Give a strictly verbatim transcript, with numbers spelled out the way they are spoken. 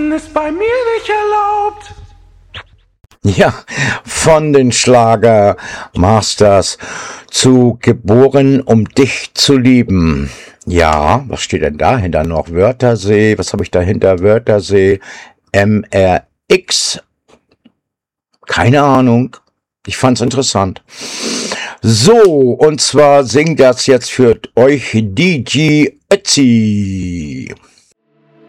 Tanzen ist bei mir nicht erlaubt. Ja, von den Schlager Masters zu Geboren, um dich zu lieben. Ja, was steht denn dahinter noch? Wörthersee, was habe ich dahinter? Wörthersee, M R X. Keine Ahnung. Ich fand's interessant. So, und zwar singt das jetzt für euch D J Ötzi.